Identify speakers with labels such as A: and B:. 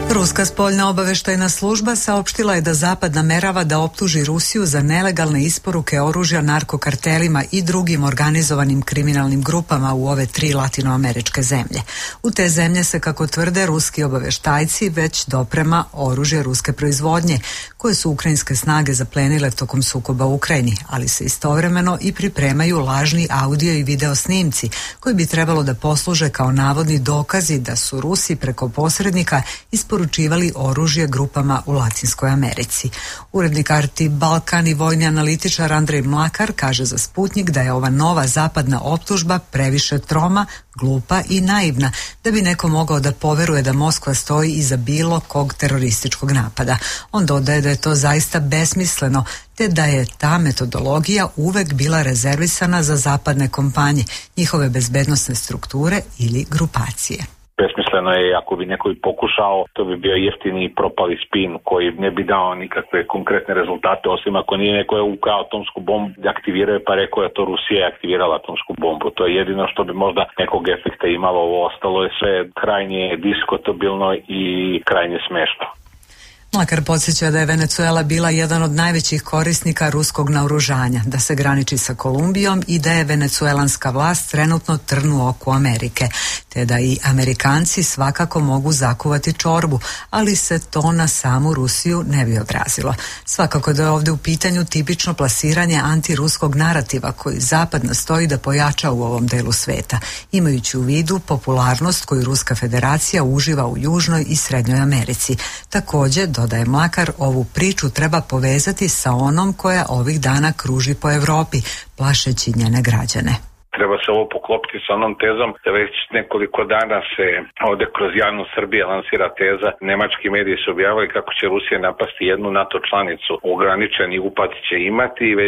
A: Ruska spoljna obaveštajna služba saopštila je da Zapad namerava da optuži Rusiju za nelegalne isporuke oružja narkokartelima i drugim organizovanim kriminalnim grupama u ove 3 latinoameričke zemlje. U te zemlje se, kako tvrde ruski obaveštajci, već doprema oružje ruske proizvodnje, koje su ukrajinske snage zaplenile tokom sukoba u Ukrajini, ali se istovremeno i pripremaju lažni audio i video snimci, koji bi trebalo da posluže kao navodni dokazi da su Rusi preko posrednika isporučivali oružje grupama u Latinskoj Americi. Urednik RT Balkan i vojni analitičar Andrej Mlakar kaže za Sputnjik da je ova nova zapadna optužba previše troma, glupa i naivna, da bi neko mogao da poveruje da Moskva stoji iza bilo kog terorističkog napada. On dodaje da je to zaista besmisleno, te da je ta metodologija uvek bila rezervisana za zapadne kompanije, njihove bezbednosne strukture ili grupacije.
B: Besmisleno je, ako bi neko i pokušao, to bi bio jeftini i propali spin koji ne bi dao nikakve konkretne rezultate, osim ako nije neko je ukao atomsku bombu, aktivirao pa rekao je to Rusija je aktivirala atomsku bombu. To je jedino što bi možda nekog efekta imalo, ovo ostalo je sve krajnje diskutabilno i krajnje smešno.
A: Mlakar podsjeća da je Venecuela bila jedan od najvećih korisnika ruskog naoružanja, da se graniči sa Kolumbijom i da je venecuelanska vlast trenutno trn u oku Amerike, te da i Amerikanci svakako mogu zakuvati čorbu, ali se to na samu Rusiju ne bi odrazilo. Svakako da je ovdje u pitanju tipično plasiranje antiruskog narativa koji Zapad nastoji da pojača u ovom delu sveta, imajući u vidu popularnost koju Ruska federacija uživa u Južnoj i Srednjoj Americi. Također, dodaje Mlakar, ovu priču treba povezati sa onom koja ovih dana kruži po Evropi, plašeći njene građane.
B: Treba se ovo poklopiti sa onom tezom da već nekoliko dana se ovdje kroz javnu Srbije lansira teza. Nemački mediji su objavili kako će Rusija napasti jednu NATO članicu. Ograničeni upad će imati.